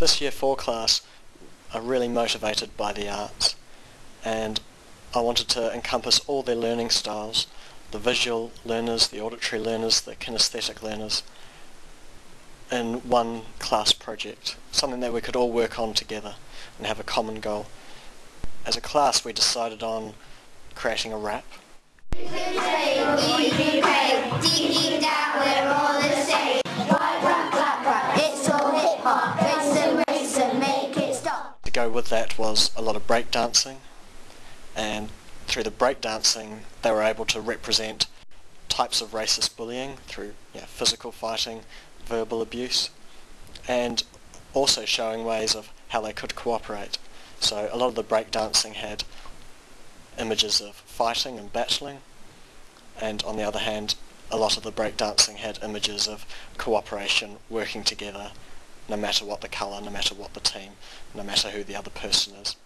This Year 4 class are really motivated by the arts, and I wanted to encompass all their learning styles, the visual learners, the auditory learners, the kinesthetic learners, in one class project, something that we could all work on together and have a common goal. As a class we decided on creating a rap. To go with that was a lot of breakdancing, and through the breakdancing they were able to represent types of racist bullying through physical fighting, verbal abuse, and also showing ways of how they could cooperate. So a lot of the breakdancing had images of fighting and battling, and on the other hand a lot of the breakdancing had images of cooperation, working together, no matter what the colour, no matter what the team, no matter who the other person is.